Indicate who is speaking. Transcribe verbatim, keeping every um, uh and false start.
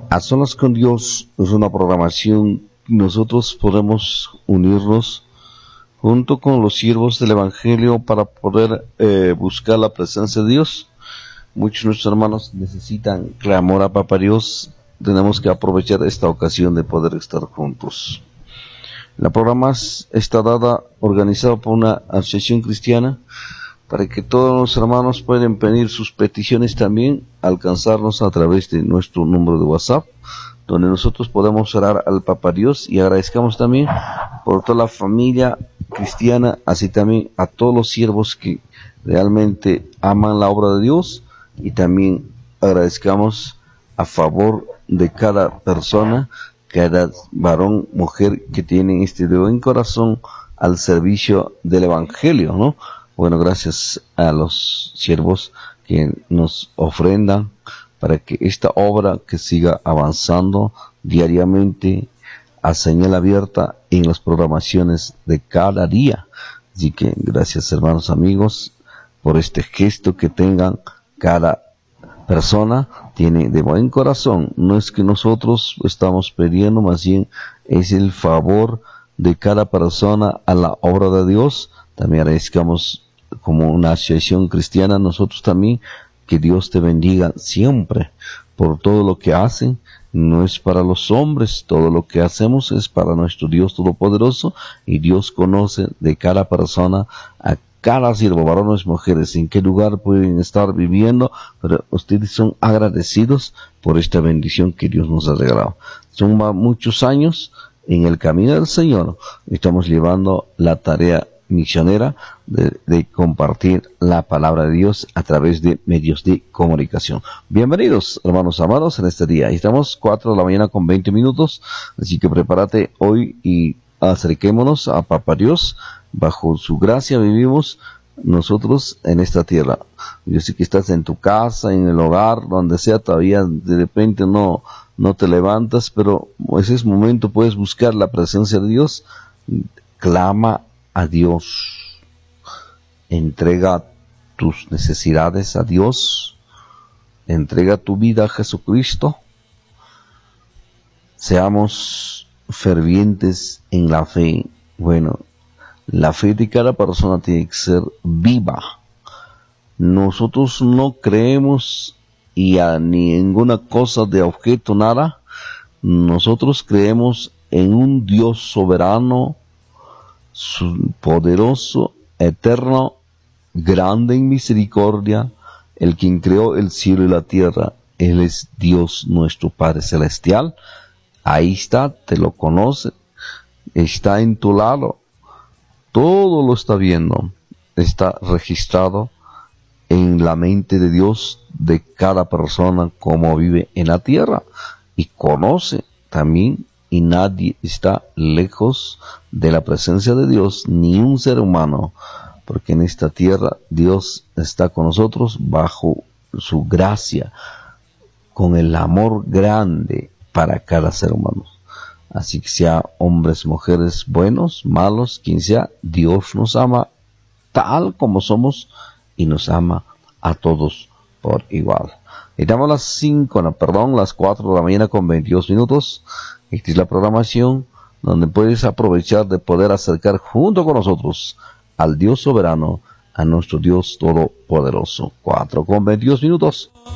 Speaker 1: A Solas con Dios es una programación que nosotros podemos unirnos junto con los siervos del Evangelio para poder eh, buscar la presencia de Dios. Muchos de nuestros hermanos necesitan clamor a Papá Dios. Tenemos que aprovechar esta ocasión de poder estar juntos. La programa está dada, organizada por una asociación cristiana, para que todos los hermanos puedan pedir sus peticiones también, alcanzarnos a través de nuestro número de WhatsApp, donde nosotros podemos orar al Papá Dios y agradezcamos también por toda la familia cristiana, así también a todos los siervos que realmente aman la obra de Dios, y también agradezcamos a favor de cada persona, cada varón, mujer que tiene este de buen corazón al servicio del Evangelio, ¿no? Bueno, gracias a los siervos que nos ofrendan para que esta obra que siga avanzando diariamente a señal abierta en las programaciones de cada día. Así que gracias, hermanos amigos, por este gesto que tengan. Cada persona tiene de buen corazón. No es que nosotros estamos pidiendo, más bien es el favor de cada persona a la obra de Dios. También agradezcamos como una asociación cristiana, nosotros también, que Dios te bendiga siempre por todo lo que hacen. No es para los hombres, todo lo que hacemos es para nuestro Dios Todopoderoso, y Dios conoce de cada persona, a cada siervo, varones, mujeres, en qué lugar pueden estar viviendo, pero ustedes son agradecidos por esta bendición que Dios nos ha regalado. Son muchos años en el camino del Señor, estamos llevando la tarea misionera de, de compartir la palabra de Dios a través de medios de comunicación. Bienvenidos, hermanos amados, en este día. Estamos cuatro de la mañana con veinte minutos, así que prepárate hoy y acerquémonos a Papá Dios. Bajo su gracia vivimos nosotros en esta tierra. Yo sé que estás en tu casa, en el hogar, donde sea, todavía de repente no, no te levantas, pero ese es momento, puedes buscar la presencia de Dios. Clama a Dios, entrega tus necesidades a Dios, entrega tu vida a Jesucristo. Seamos fervientes en la fe. Bueno, la fe de cada persona tiene que ser viva. Nosotros no creemos y a ninguna cosa de objeto, nada. Nosotros creemos en un Dios soberano, poderoso, eterno, grande en misericordia, el quien creó el cielo y la tierra. Él es Dios nuestro Padre Celestial. Ahí está, te lo conoce, está en tu lado, todo lo está viendo, está registrado en la mente de Dios de cada persona como vive en la tierra, y conoce también. Y nadie está lejos de la presencia de Dios, ni un ser humano, porque en esta tierra Dios está con nosotros bajo su gracia, con el amor grande para cada ser humano. Así que sea hombres, mujeres, buenos, malos, quien sea, Dios nos ama tal como somos y nos ama a todos por igual. Estamos a las cinco, no, perdón, las cuatro de la mañana con veintidós minutos. Esta es la programación donde puedes aprovechar de poder acercar junto con nosotros al Dios soberano, a nuestro Dios todopoderoso. cuatro con veintidós minutos.